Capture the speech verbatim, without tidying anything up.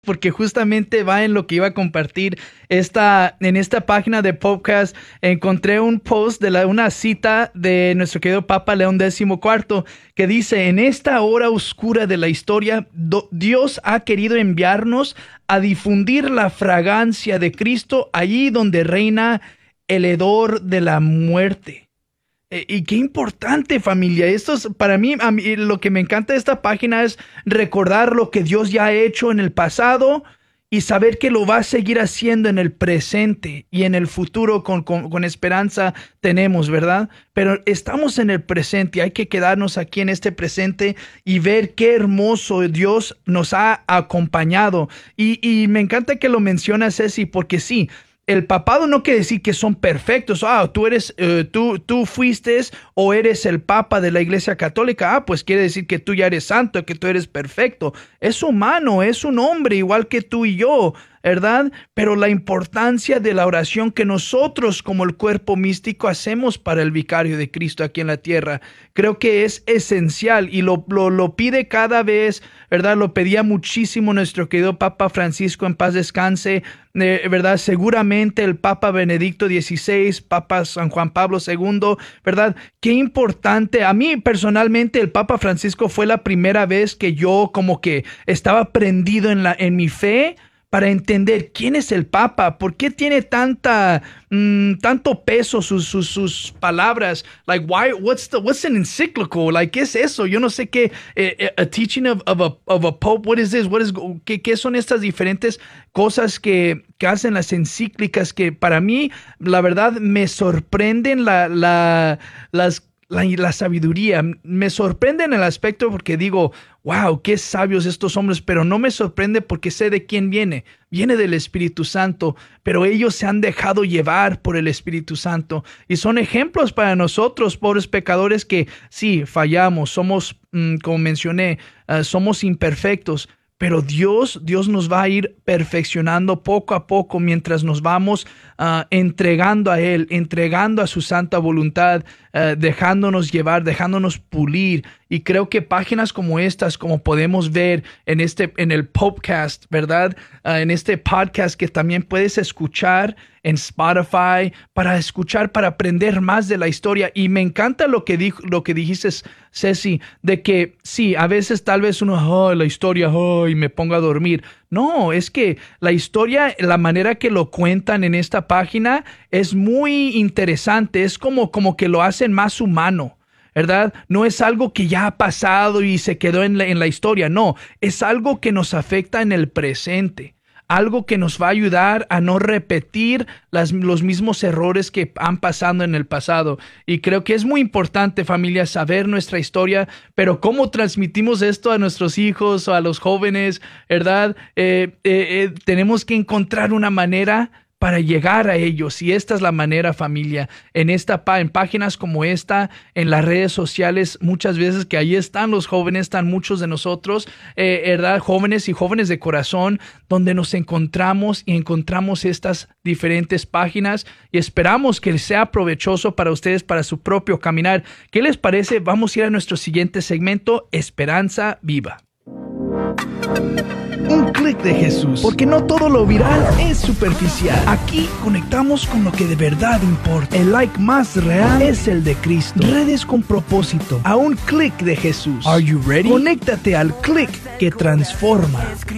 porque justamente va en lo que iba a compartir. Esta, en esta página de podcast encontré un post de la, una cita de nuestro querido Papa León catorce que dice: en esta hora oscura de la historia, do, Dios ha querido enviarnos a difundir la fragancia de Cristo allí donde reina el hedor de la muerte. Y qué importante, familia. Esto es, para mí, a mí, lo que me encanta de esta página es recordar lo que Dios ya ha hecho en el pasado y saber que lo va a seguir haciendo en el presente y en el futuro con, con, con esperanza tenemos, ¿verdad? Pero estamos en el presente y hay que quedarnos aquí en este presente y ver qué hermoso Dios nos ha acompañado. Y, y me encanta que lo menciona Ceci, porque sí, el papado no quiere decir que son perfectos. Ah, tú eres, uh, tú, tú fuiste o eres el papa de la Iglesia Católica. Ah, pues quiere decir que tú ya eres santo, que tú eres perfecto. Es humano, es un hombre igual que tú y yo, ¿verdad? Pero la importancia de la oración que nosotros como el cuerpo místico hacemos para el vicario de Cristo aquí en la tierra, creo que es esencial y lo, lo, lo pide cada vez, ¿verdad? Lo pedía muchísimo nuestro querido Papa Francisco, en paz descanse, eh, ¿verdad? Seguramente el Papa Benedicto dieciséis, Papa San Juan Pablo segundo, ¿verdad? Qué importante. A mí personalmente el Papa Francisco fue la primera vez que yo como que estaba prendido en, la, en mi fe, para entender quién es el Papa, por qué tiene tanta mm, tanto peso sus, sus, sus palabras. Like, why? What's the what's an encyclical? Like, ¿qué es eso? Yo no sé qué. Eh, a teaching of, of, a, of a pope. What is this? What is? ¿Qué, qué son estas diferentes cosas que, que hacen las encíclicas? Que para mí, la verdad, me sorprenden la, la, las La, la sabiduría. Me sorprende en el aspecto porque digo, wow, qué sabios estos hombres, pero no me sorprende porque sé de quién viene. Viene del Espíritu Santo, pero ellos se han dejado llevar por el Espíritu Santo y son ejemplos para nosotros, pobres pecadores, que sí, fallamos, somos, mm, como mencioné, uh, somos imperfectos. Pero Dios, Dios nos va a ir perfeccionando poco a poco mientras nos vamos uh, entregando a Él, entregando a su santa voluntad, uh, dejándonos llevar, dejándonos pulir. Y creo que páginas como estas, como podemos ver en este, en el Popecast, ¿verdad? Uh, en este podcast que también puedes escuchar en Spotify, para escuchar, para aprender más de la historia. Y me encanta lo que dijo, lo que dijiste, Ceci, de que sí, a veces tal vez uno, oh, la historia, oh, y me pongo a dormir. No, es que la historia, la manera que lo cuentan en esta página es muy interesante. Es como, como que lo hacen más humano, ¿verdad? No es algo que ya ha pasado y se quedó en la, en la historia. No, es algo que nos afecta en el presente. Algo que nos va a ayudar a no repetir las, los mismos errores que han pasado en el pasado. Y creo que es muy importante, familia, saber nuestra historia, pero cómo transmitimos esto a nuestros hijos o a los jóvenes, ¿verdad? Eh, eh, eh, tenemos que encontrar una manera para llegar a ellos. Y esta es la manera, familia, en esta en páginas como esta, en las redes sociales, muchas veces que ahí están los jóvenes, están muchos de nosotros, eh, ¿verdad? Jóvenes y jóvenes de corazón, donde nos encontramos y encontramos estas diferentes páginas y esperamos que sea provechoso para ustedes, para su propio caminar. ¿Qué les parece? Vamos a ir a nuestro siguiente segmento, Esperanza Viva. Un clic de Jesús, porque no todo lo viral es superficial. Aquí conectamos con lo que de verdad importa. El like más real es el de Cristo. Redes con propósito, a un clic de Jesús. Are you ready? Conéctate al clic que transforma.